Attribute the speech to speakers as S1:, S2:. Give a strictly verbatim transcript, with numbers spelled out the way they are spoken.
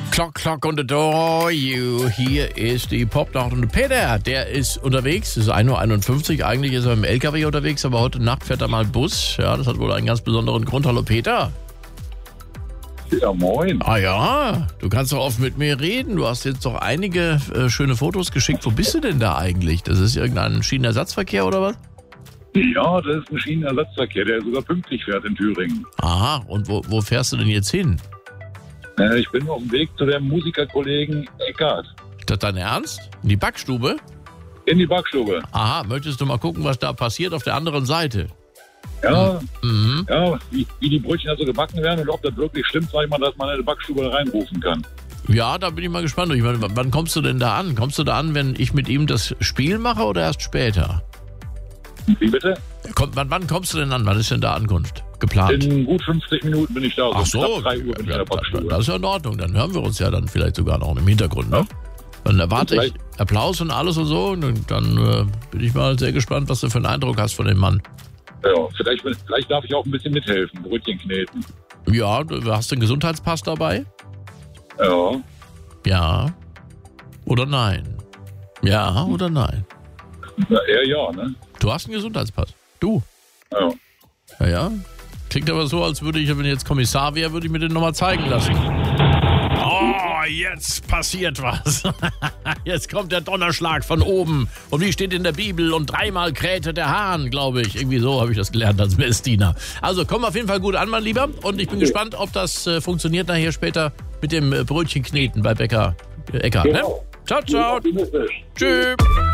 S1: Clock, clock on the door, you. Hier ist die Popnacht und Peter, der ist unterwegs. Es ist ein Uhr einundfünfzig, eigentlich ist er im L K W unterwegs, aber heute Nacht fährt er mal Bus. Ja, das hat wohl einen ganz besonderen Grund. Hallo Peter.
S2: Ja, moin.
S1: Ah ja, du kannst doch oft mit mir reden. Du hast jetzt doch einige äh, schöne Fotos geschickt. Wo bist du denn da eigentlich? Das ist irgendein Schienenersatzverkehr oder was?
S2: Ja, das ist ein Schienenersatzverkehr, der sogar pünktlich fährt in Thüringen.
S1: Aha, und wo, wo fährst du denn jetzt hin?
S2: Äh, ich bin auf dem Weg zu dem Musikerkollegen Eckart.
S1: Ist das dein Ernst? In die Backstube?
S2: In die Backstube.
S1: Aha, möchtest du mal gucken, was da passiert auf der anderen Seite?
S2: Ja,
S1: Mhm.
S2: ja wie, wie die Brötchen also gebacken werden und ob das wirklich stimmt, sag ich mal, dass man in die Backstube reinrufen kann.
S1: Ja, da bin ich mal gespannt. Ich meine, wann kommst du denn da an? Kommst du da an, wenn ich mit ihm das Spiel mache oder erst später?
S2: Wie bitte?
S1: Kommt, wann, wann kommst du denn an? Wann ist denn da Ankunft geplant?
S2: In gut fünfzig Minuten bin ich da.
S1: Ach
S2: so.
S1: so,
S2: Knapp drei Uhr bin ich in der Backstube.
S1: das ist ja in Ordnung. Dann hören wir uns ja dann vielleicht sogar noch im Hintergrund. Ne?
S2: Ja.
S1: Dann erwarte ich
S2: Vielleicht-
S1: Applaus und alles und so. Und dann äh, bin ich mal sehr gespannt, was du für einen Eindruck hast von dem Mann.
S2: Ja, vielleicht, vielleicht darf ich auch ein bisschen mithelfen, Brötchen kneten.
S1: Ja, du hast den Gesundheitspass dabei?
S2: Ja,
S1: Ja. Oder nein? Ja oder nein?
S2: ja, eher ja, ne?
S1: Du hast einen Gesundheitspass. Du?
S2: Ja.
S1: Ja, ja. Klingt aber so, als würde ich, wenn ich jetzt Kommissar wäre, würde ich mir den nochmal zeigen lassen. Oh, jetzt passiert was. Jetzt kommt der Donnerschlag von oben. Und wie steht in der Bibel? Und dreimal krähte der Hahn, glaube ich. Irgendwie so habe ich das gelernt als Messdiener. Also komm auf jeden Fall gut an, mein Lieber. Und ich bin gespannt, ob das äh, funktioniert nachher später mit dem äh, Brötchenkneten bei Bäcker äh, Eckart. Ne?
S2: Genau.
S1: Ciao, ciao.
S2: Optimistisch.
S1: Tschüss.